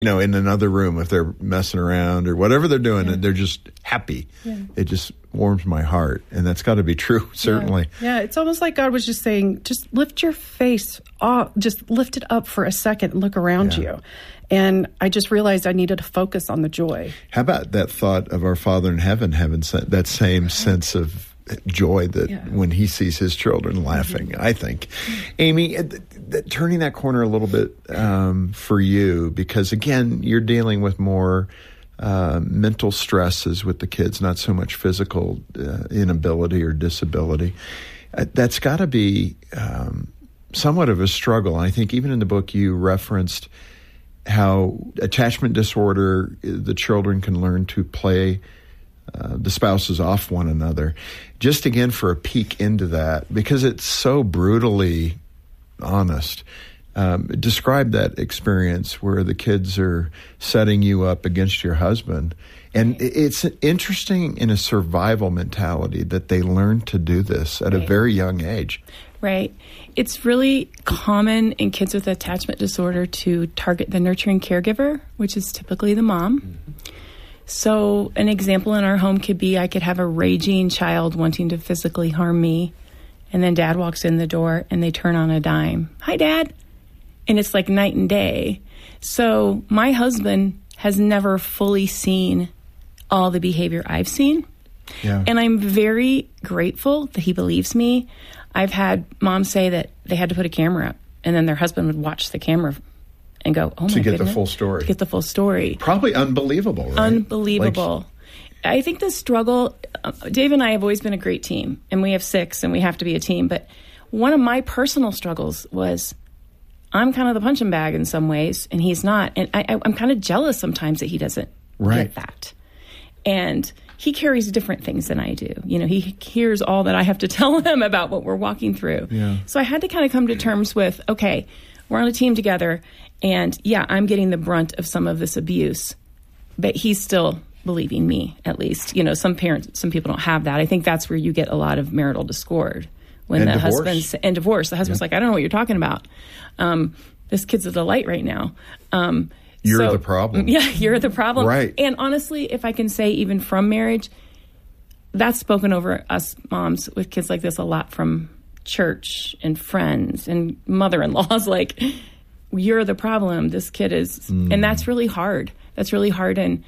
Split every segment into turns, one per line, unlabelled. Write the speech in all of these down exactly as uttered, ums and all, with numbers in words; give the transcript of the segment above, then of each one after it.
you know, in another room if they're messing around or whatever they're doing,
Yeah.
and they're just happy.
Yeah.
It just warms my heart, and that's got to be true, certainly.
Yeah. yeah, it's almost like God was just saying, just lift your face off, just lift it up for a second and look around
Yeah.
you. And I just realized I needed to focus on the joy.
How about that thought of our Father in heaven having se- that same sense of joy that
Yeah.
when he sees his children laughing, mm-hmm. I think. Amy, uh, th- th- turning that corner a little bit um, for you, because again, you're dealing with more uh, mental stresses with the kids, not so much physical uh, inability or disability. Uh, that's got to be um, somewhat of a struggle. I think even in the book you referenced how attachment disorder, the children can learn to play Uh, the spouses off one another. Just again for a peek into that, because it's so brutally honest. Um, describe that experience where the kids are setting you up against your husband. And
Right.
it's interesting in a survival mentality that they learn to do this at
Right.
a very young age.
Right. It's really common in kids with attachment disorder to target the nurturing caregiver, which is typically the mom. Mm-hmm. So an example in our home could be I could have a raging child wanting to physically harm me, and then Dad walks in the door and they turn on a dime. Hi, Dad. And it's like night and day. So my husband has never fully seen all the behavior I've seen.
Yeah.
And I'm very grateful that he believes me. I've had moms say that they had to put a camera up, and then their husband would watch the camera and go, oh my
To get
goodness.
the full story.
To get the full story.
Probably unbelievable, right?
Unbelievable. Like, I think the struggle, uh, Dave and I have always been a great team, and we have six, and we have to be a team. But one of my personal struggles was I'm kind of the punching bag in some ways, and he's not. And I, I, I'm kind of jealous sometimes that he doesn't
Right.
get that. And he carries different things than I do. You know, he hears all that I have to tell him about what we're walking through.
Yeah.
So I had to kind of come to terms with, okay, we're on a team together, and yeah, I'm getting the brunt of some of this abuse, but he's still believing me, at least. You know, some parents, some people don't have that. I think that's where you get a lot of marital discord. When
And
the
divorce.
husband's, and divorce, the husband's
Yeah.
like, I don't know what you're talking about. Um, this kid's a delight right now. Um,
You're
so-
the problem.
Yeah, you're the problem.
Right.
And honestly, if I can say even from marriage, that's spoken over us moms with kids like this a lot from church and friends and mother-in-laws. Like, you're the problem. This kid is,
Mm.
and that's really hard. That's really hard, and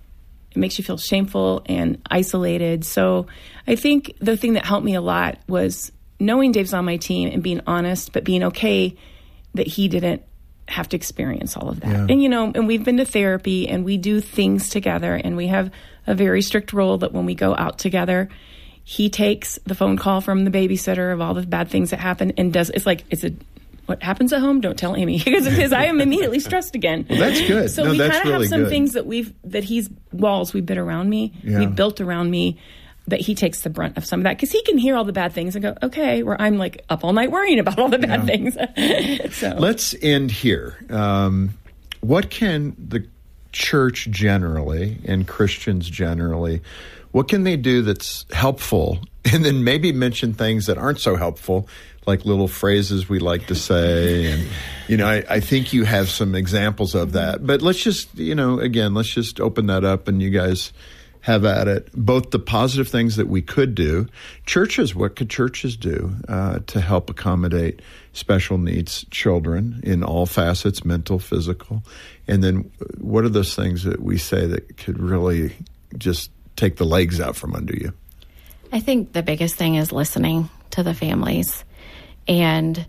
it makes you feel shameful and isolated. So I think the thing that helped me a lot was knowing Dave's on my team and being honest, but being okay that he didn't have to experience all of that.
Yeah.
And, you know, and we've been to therapy and we do things together, and we have a very strict rule that when we go out together, he takes the phone call from the babysitter of all the bad things that happen and does, it's like, it's a, what happens at home, don't tell Amy, because I am immediately stressed again.
Well, that's good.
So
No,
we
that's
kind of
really
have some
good.
things that we've, that he's, walls we built around me,
Yeah.
we built around me, that he takes the brunt of some of that, because he can hear all the bad things and go, okay, where I'm like up all night worrying about all the bad
Yeah.
things. So
Let's end here. Um, what can the church generally and Christians generally, what can they do that's helpful? And then maybe mention things that aren't so helpful, like little phrases we like to say. And, you know, I, I think you have some examples of that. But let's just, you know, again, let's just open that up and you guys have at it. Both the positive things that we could do. Churches, what could churches do uh, to help accommodate special needs children in all facets, mental, physical? And then what are those things that we say that could really just take the legs out from under you?
I think the biggest thing is listening to the families. And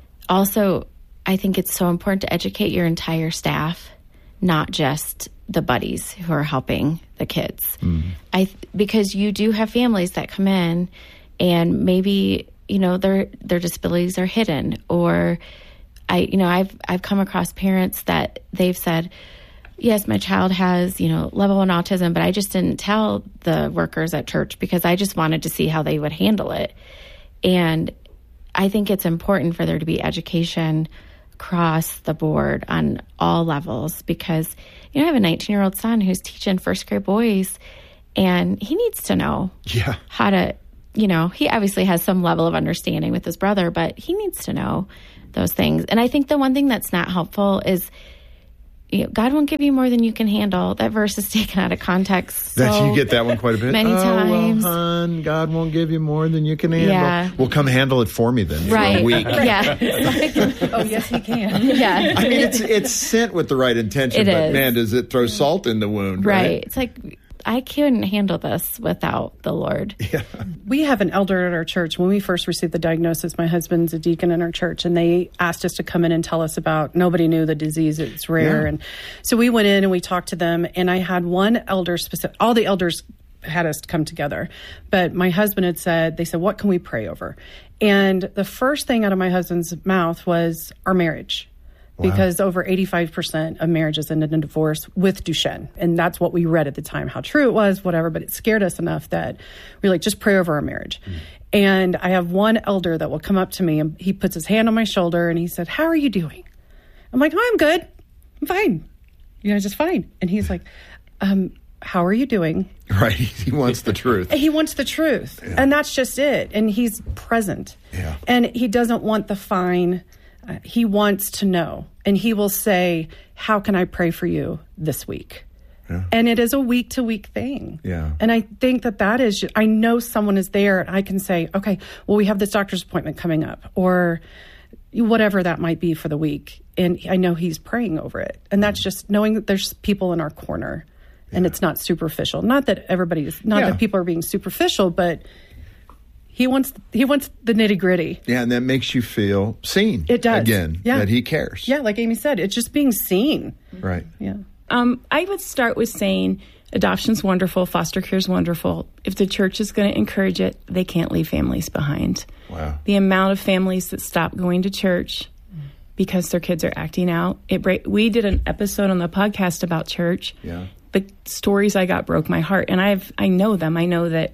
also, I think it's so important to educate your entire staff, not just the buddies who are helping the kids. Mm. I because you do have families that come in and maybe, you know, their their disabilities are hidden, or I you know, I've I've come across parents that they've said, yes, my child has, you know, level one autism, but I just didn't tell the workers at church because I just wanted to see how they would handle it. And I think it's important for there to be education across the board on all levels, because, you know, I have a nineteen-year-old son who's teaching first grade boys, and he needs to know
yeah.
how to, you know, he obviously has some level of understanding with his brother, but he needs to know those things. And I think the one thing that's not helpful is you know, God won't give you more than you can handle. That verse is taken out of context. So
That you get that one quite a bit.
many
oh,
times.
Well, hon, God won't give you more than you can handle.
Yeah.
Well, come handle it for me then
right.
for a week.
Yeah. It's like,
Oh, yes, he can.
yeah.
I mean, it's it's sent with the right intention,
It
but
is.
man, does it throw salt in the wound? Right.
Right. It's like, I couldn't handle this without the Lord.
Yeah.
We have an elder at our church. When we first received the diagnosis, my husband's a deacon in our church, and they asked us to come in and tell us about, nobody knew the disease, it's rare.
Yeah.
And so we went in and we talked to them, and I had one elder specific, all the elders had us come together. But my husband had said, they said, what can we pray over? And the first thing out of my husband's mouth was our marriage. Because over eighty-five percent of marriages ended in divorce with Duchenne. And that's what we read at the time, how true it was, whatever. But it scared us enough that we were like, just pray over our marriage. Mm. And I have one elder that will come up to me and he puts his hand on my shoulder and he said, how are you doing? I'm like, oh, I'm good. I'm fine. You know, just fine. And he's like, um, how are you doing?
Right. He wants the truth.
He wants the truth. Yeah. And that's just it. And he's present.
Yeah.
And he doesn't want the fine. Uh, he wants to know, and he will say, how can I pray for you this week? Yeah. And it is a week to week thing.
Yeah.
And I think that that is, I know someone is there and I can say, okay, well, we have this doctor's appointment coming up or whatever that might be for the week. And I know he's praying over it. And that's just knowing that there's people in our corner and yeah. it's not superficial. Not that everybody's, not yeah. that people are being superficial, but He wants he wants the nitty gritty.
Yeah, and that makes you feel seen.
It does.
Again,
yeah.
that he cares.
Yeah, like Amy said, it's just being seen.
Right.
Yeah.
Um, I would start with saying adoption's wonderful, foster care's wonderful. If the church is going to encourage it, they can't leave families behind.
Wow.
The amount of families that stop going to church because their kids are acting out. It break, we did an episode on the podcast about church.
Yeah.
The stories I got broke my heart, and I've I know them. I know that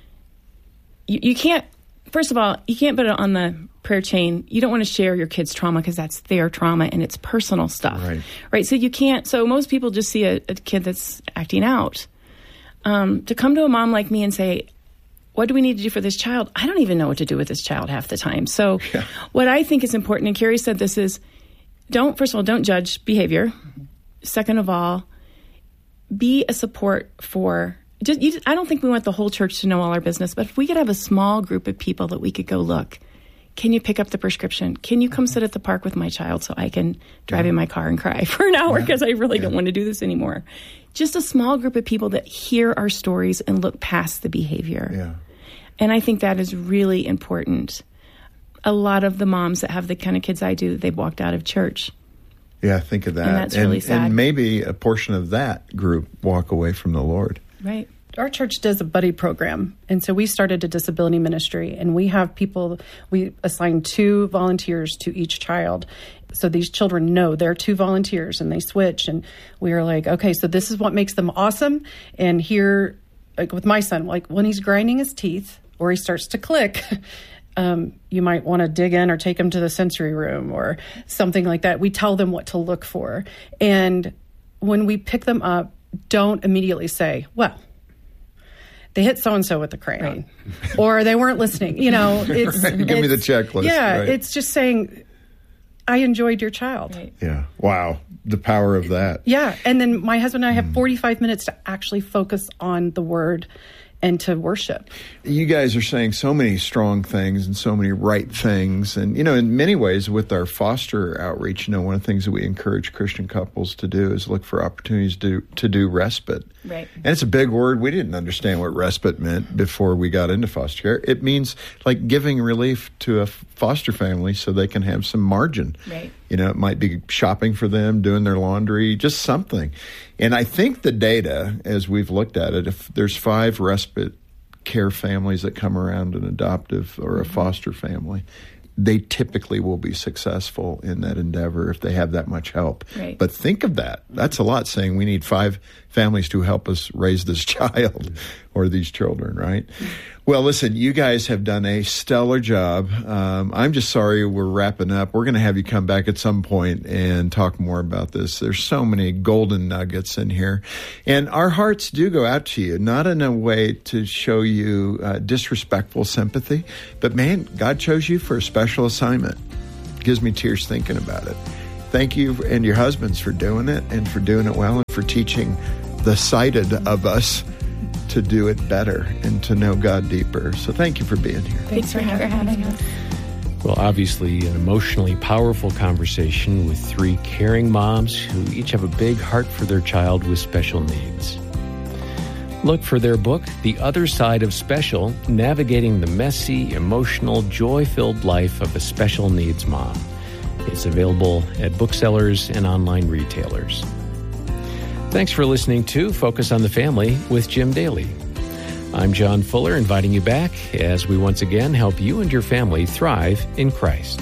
you, you can't. First of all, you can't put it on the prayer chain. You don't want to share your kids' trauma because that's their trauma and it's personal stuff,
right?
Right. So you can't. So most people just see a, a kid that's acting out. Um, to come to a mom like me and say, what do we need to do for this child? I don't even know what to do with this child half the time. So yeah. what I think is important, and Carrie said this, is don't, first of all, don't judge behavior. Second of all, be a support for, just, you, I don't think we want the whole church to know all our business, but if we could have a small group of people that we could go, look, can you pick up the prescription? Can you come sit at the park with my child so I can drive yeah. in my car and cry for an hour because yeah. I really yeah. don't want to do this anymore? Just a small group of people that hear our stories and look past the behavior.
Yeah.
And I think that is really important. A lot of the moms that have the kind of kids I do, they've walked out of church.
Yeah, think of that.
And that's really
and,
sad.
And maybe a portion of that group walk away from the Lord.
Right.
Our church does a buddy program. And so we started a disability ministry. And we have people, we assign two volunteers to each child. So these children know they're two volunteers and they switch. And we are like, okay, so this is what makes them awesome. And here, like with my son, like when he's grinding his teeth or he starts to click, um, you might want to dig in or take him to the sensory room or something like that. We tell them what to look for. And when we pick them up, don't immediately say, well, they hit so-and-so with the crayon right. or they weren't listening. You know, it's,
right. Give
it's,
me the checklist.
Yeah,
right.
It's just saying, I enjoyed your child.
Right.
Yeah. Wow. The power of that.
Yeah. And then my husband and I have forty-five minutes to actually focus on the word and to worship.
You guys are saying so many strong things and so many right things. And, you know, in many ways with our foster outreach, you know, one of the things that we encourage Christian couples to do is look for opportunities to, to do respite.
Right.
And it's a big word. We didn't understand what respite meant before we got into foster care. It means like giving relief to a foster family so they can have some margin.
Right.
You know, it might be shopping for them, doing their laundry, just something. And I think the data, as we've looked at it, if there's five respite care families that come around an adoptive or a foster family, they typically will be successful in that endeavor if they have that much help.
Right.
But think of that. That's a lot, saying we need five families to help us raise this child or these children, right? Well, listen, you guys have done a stellar job. Um, I'm just sorry we're wrapping up. We're going to have you come back at some point and talk more about this. There's so many golden nuggets in here. And our hearts do go out to you, not in a way to show you uh, disrespectful sympathy, but man, God chose you for a special assignment. It gives me tears thinking about it. thank you and your husbands for doing it and for doing it well and for teaching the sighted of us to do it better and to know God deeper. So thank you for being here.
Thanks, Thanks for having, having us.
Well, obviously an emotionally powerful conversation with three caring moms who each have a big heart for their child with special needs. Look for their book, The Other Side of Special, Navigating the Messy, Emotional, Joy-Filled Life of a Special Needs Mom. It's available at booksellers and online retailers. Thanks for listening to Focus on the Family with Jim Daly. I'm John Fuller, inviting you back as we once again help you and your family thrive in Christ.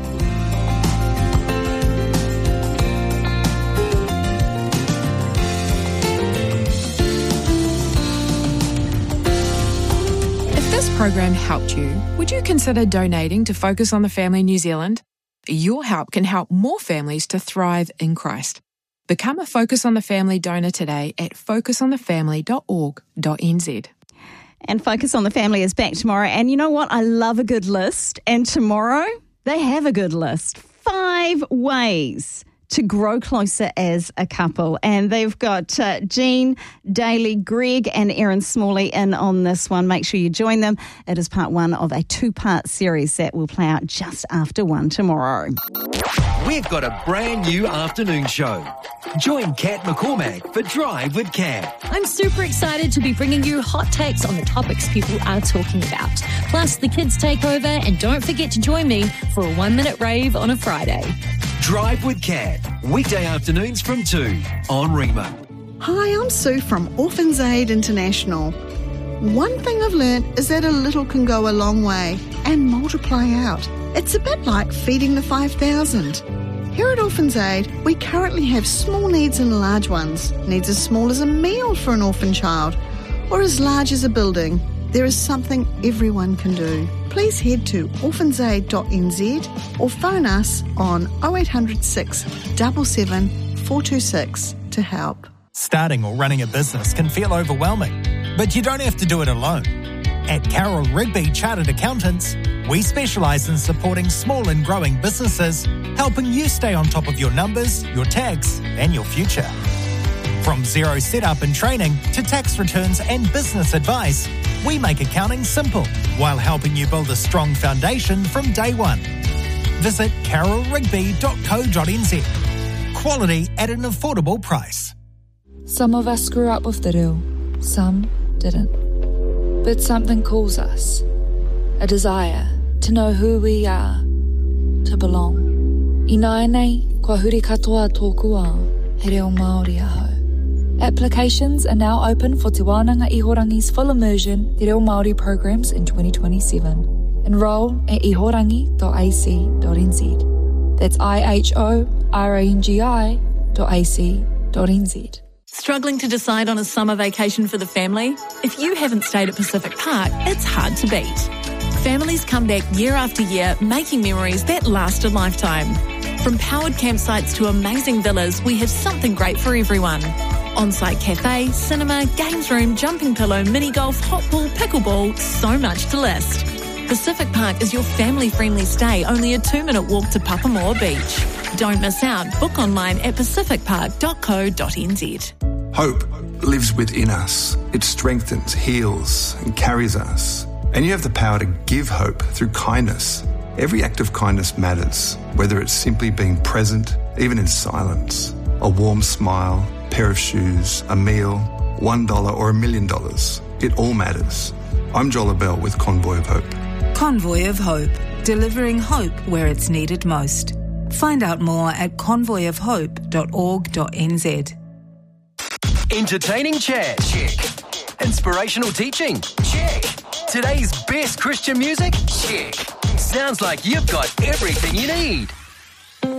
If this program helped you, would you consider donating to Focus on the Family New Zealand? Your help can help more families to thrive in Christ. Become a Focus on the Family donor today at focus on the family dot org dot n z.
And Focus on the Family is back tomorrow. And you know what? I love a good list. And tomorrow, they have a good list. Five ways to grow closer as a couple. And they've got uh, Jean Daly, Greg and Erin Smalley in on this one. Make sure you join them. It is part one of a two-part series that will play out just after one tomorrow.
We've got a brand new afternoon show. Join Kat McCormack for Drive with Kat.
I'm super excited to be bringing you hot takes on the topics people are talking about. Plus, the kids take over, and don't forget to join me for a one-minute rave on a Friday.
Drive with Kat, weekday afternoons from two on Rima.
Hi, I'm Sue from Orphans Aid International. One thing I've learned is that a little can go a long way and multiply out. It's a bit like feeding the five thousand. Here at Orphans Aid, we currently have small needs and large ones. Needs as small as a meal for an orphan child, or as large as a building. There is something everyone can do. Please head to orphans aid dot n z or phone us on oh eight hundred six, seven seven, four two six to help.
Starting or running a business can feel overwhelming, but you don't have to do it alone. At Carroll Rigby Chartered Accountants, we specialise in supporting small and growing businesses, helping you stay on top of your numbers, your tax, and your future. From zero setup and training to tax returns and business advice, we make accounting simple while helping you build a strong foundation from day one. Visit carroll rigby dot co dot n z. Quality at an affordable price.
Some of us grew up with te reo, some didn't. But something calls us, a desire to know who we are, to belong. I nai nei, kua huri katoa tōku ao, he reo Māori aho. Applications are now open for Te Wānanga Ihorangi's full immersion Te Reo Māori programs in twenty twenty-seven. Enroll at ihorangi dot a c dot n z. That's I H O R A N G I dot A C dot N Z.
Struggling to decide on a summer vacation for the family? If you haven't stayed at Pacific Park, it's hard to beat. Families come back year after year, making memories that last a lifetime. From powered campsites to amazing villas, we have something great for everyone. On-site cafe, cinema, games room, jumping pillow, mini golf, hot pool, pickleball, so much to list. Pacific Park is your family-friendly stay, only a two-minute walk to Papamoa Beach. Don't miss out. Book online at pacific park dot co dot n z.
Hope lives within us. It strengthens, heals, and carries us. And you have the power to give hope through kindness. Every act of kindness matters, whether it's simply being present, even in silence, a warm smile, pair of shoes, a meal, one dollar or a million dollars. It all matters. I'm Joel Bell with Convoy of Hope.
Convoy of Hope, delivering hope where it's needed most. Find out more at convoy of hope dot org dot n z.
Entertaining chat? Check. Inspirational teaching? Check. Today's best Christian music? Check. Sounds like you've got everything you need.